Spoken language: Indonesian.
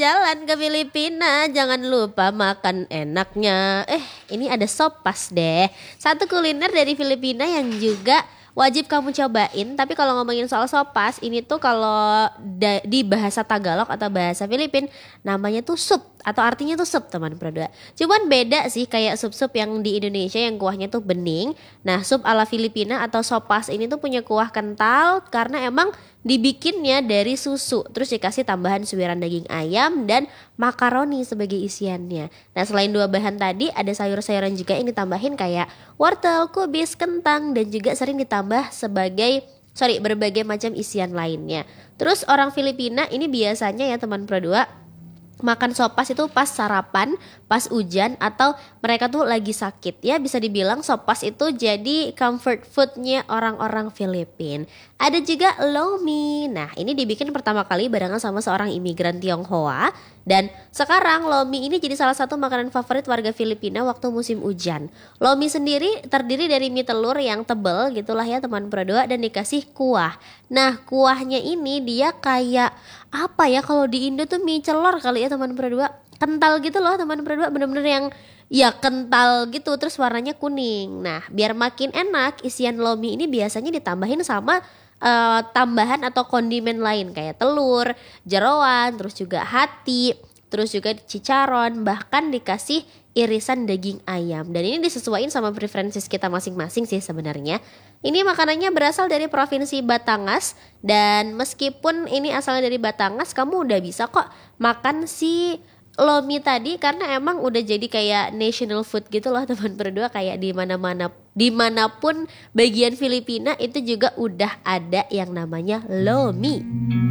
Jalan ke Filipina, jangan lupa makan enaknya. Ini ada sopas deh. Satu kuliner dari Filipina yang juga wajib kamu cobain. Tapi kalau ngomongin soal sopas, ini tuh kalau di bahasa Tagalog atau bahasa Filipin namanya tuh sup atau artinya tuh sup teman berdua. Cuman beda sih kayak sup-sup yang di Indonesia yang kuahnya tuh bening. Nah, sup ala Filipina atau sopas ini tuh punya kuah kental karena emang dibikinnya dari susu, terus dikasih tambahan suiran daging ayam dan makaroni sebagai isiannya. Nah, selain dua bahan tadi, ada sayur-sayuran juga yang ditambahin kayak wortel, kubis, kentang, dan juga sering ditambah berbagai macam isian lainnya. Terus orang Filipina ini biasanya ya teman Pro 2 makan sopas itu pas sarapan, pas hujan, atau mereka tuh lagi sakit. Ya bisa dibilang sopas itu jadi comfort foodnya orang-orang Filipin. Ada juga lomi. Nah, ini dibikin pertama kali barengan sama seorang imigran Tionghoa. Dan sekarang lomi ini jadi salah satu makanan favorit warga Filipina waktu musim hujan. Lomi sendiri terdiri dari mie telur yang tebel gitulah ya teman Pro 2 dan dikasih kuah. Nah, kuahnya ini dia kayak apa ya, kalau di Indo tuh mie celor kali ya teman Pro 2. Kental gitu loh teman Pro 2, bener-bener yang ya kental gitu, terus warnanya kuning. Nah, biar makin enak, isian lomi ini biasanya ditambahin sama tambahan atau kondimen lain kayak telur, jeroan, terus juga hati, terus juga cicaron, bahkan dikasih irisan daging ayam. Dan ini disesuaikan sama preferensi kita masing-masing sih sebenarnya. Ini makanannya berasal dari provinsi Batangas, dan meskipun ini asalnya dari Batangas, kamu udah bisa kok makan si lomi tadi karena emang udah jadi kayak national food gitu loh teman berdua, kayak di mana-mana dimanapun bagian Filipina itu juga udah ada yang namanya lomi.